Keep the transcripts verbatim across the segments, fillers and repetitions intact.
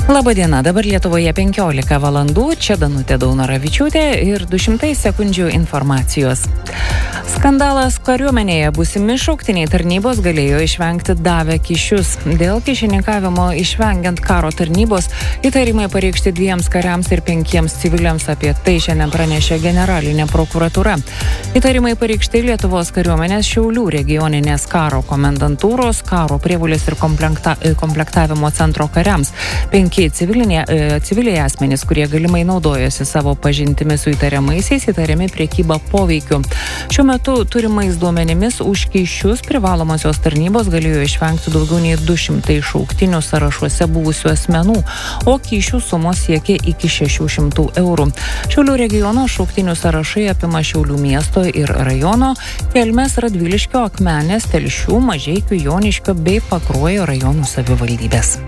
Labadiena, dabar Lietuvoje penkiolika valandų, čia Danutė Daunoravičiūtė ir du šimtai sekundžių informacijos. Skandalas kariuomenėje, būsimi šauktiniai tarnybos galėjo išvengti davę kyšius. Dėl kyšininkavimo išvengiant karo tarnybos įtarimai pareikšti dviems kariams ir penkiems civiliams, apie tai šiandien pranešė generalinė prokuratūra. Įtarimai pareikšti Lietuvos kariuomenės Šiaulių regioninės karo komendantūros, karo prievulės ir komplekta, komplektavimo centro kariams. Penki civilinė, civiliai asmenys, kurie galimai naudojosi savo pažintimi su įtariamaisiais, įtariami prekyba poveikiu. Šiuo metu turimais duomenimis už kyšius privalomosios tarnybos galėjo išvengti daugiau nei du šimtai šauktinių sąrašuose buvusių asmenų, o kyšių sumos siekia iki šešių šimtų eurų. Šiaulių regiono šauktinių sąrašai apima Šiaulių miesto ir rajono, Kelmės, Radviliškio, Akmenės, Telšių, Mažeikių, Joniškio bei Pakruojo rajonų savivaldybės.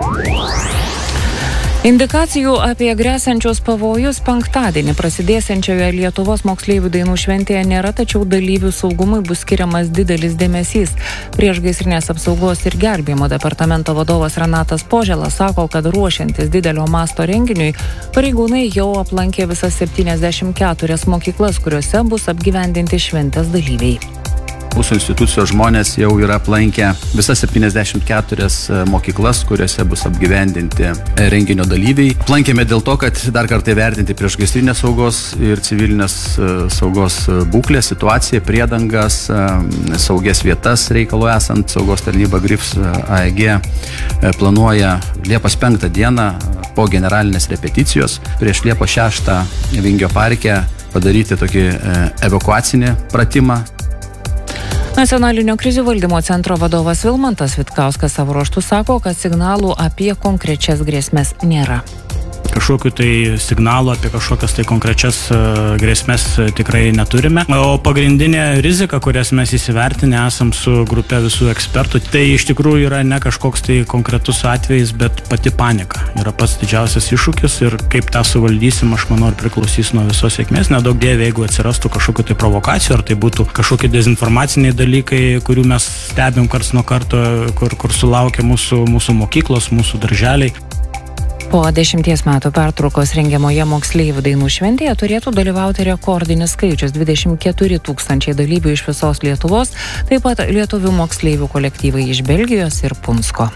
Indikacijų apie gresiančius pavojus penktadienį prasidėsiančioje Lietuvos moksleivių dainų šventėje nėra, tačiau dalyvių saugumui bus skiriamas didelis dėmesys. Priešgaisrinės apsaugos ir gelbėjimo departamento vadovas Renatas Požėlas sako, kad ruošiantis didelio masto renginiui, pareigūnai jau aplankė visas septyniasdešimt keturias mokyklas, kuriuose bus apgyvendinti šventės dalyviai. Mūsų institucijos žmonės jau yra aplankę visas septyniasdešimt keturias mokyklas, kuriuose bus apgyvendinti renginio dalyviai. Aplankėme dėl to, kad dar kartą įvertinti priešgaisrinės saugos ir civilinės saugos būklę, situaciją, priedangas, saugias vietas reikalo esant. Saugos tarnyba Grifs A E G planuoja Liepos penktą dieną po generalinės repeticijos prieš Liepos šeštą Vingio parke padaryti tokį evakuacinį pratimą. Nacionalinio krizių valdymo centro vadovas Vilmantas Vitkauskas savo ruožtu sako, kad signalų apie konkrečias grėsmes nėra. Kažkokiu tai signalu apie kažkokias tai konkrečias uh, grėsmės uh, tikrai neturime. O pagrindinė rizika, kurias mes įsivertinę esam su grupe visų ekspertų, tai iš tikrųjų yra ne kažkoks tai konkretus atvejis, bet pati panika. Yra pats didžiausias iššūkis ir kaip tą suvaldysim, aš manau, ir priklausys nuo visos sėkmės. Nedaug dievė, jeigu atsirastų kažkokiu tai provokacijų, ar tai būtų kažkokie dezinformaciniai dalykai, kurių mes stebim karts nuo karto, kur, kur sulaukia mūsų, mūsų mokyklos, mūsų darželiai. Po dešimties metų pertraukos rengiamoje moksleivių dainų šventėje turėtų dalyvauti rekordinis skaičius – dvidešimt keturi tūkstančiai dalyvių iš visos Lietuvos, taip pat lietuvių moksleivių kolektyvai iš Belgijos ir Punsko.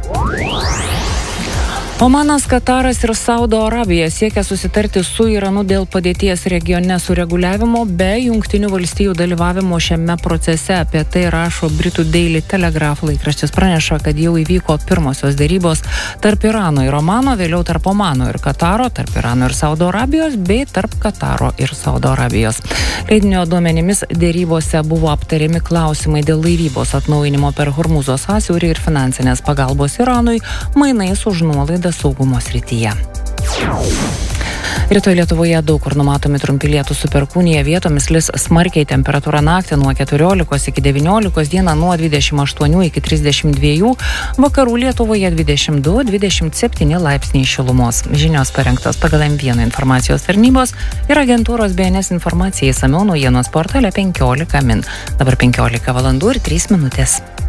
Omanas, Kataras ir Saudo Arabija siekia susitarti su Iranu dėl padėties regione sureguliavimo be Jungtinių valstijų dalyvavimo šiame procese. Apie tai rašo Britų Daily Telegraph laikraštis. Praneša, kad jau įvyko pirmosios dėrybos tarp Irano ir Omano, vėliau tarp Omano ir Kataro, tarp Irano ir Saudo Arabijos bei tarp Kataro ir Saudo Arabijos. Leidinio duomenimis dėrybose buvo aptariami klausimai dėl laivybos atnaujinimo per Hormūzo sąsiaurį ir finansinės pagalbos Iranui mainais už nuolaidą saugumo srityje. Rytoj Lietuvoje daug kur numatomi trumpi lietūs su perkūnija, vietomis lis smarkiai, temperatūra naktį nuo keturiolikos iki devyniolikos, dieną nuo dvidešimt aštuonių iki trisdešimt dviejų, vakarų Lietuvoje dvidešimt du dvidešimt septyni laipsniai šilumos. Žinios parengtos pagal M vieną informacijos tarnybos ir agentūros B N S informacija, išsamiau naujienos portale penkiolika min. Dabar penkiolika valandų ir trys minutės.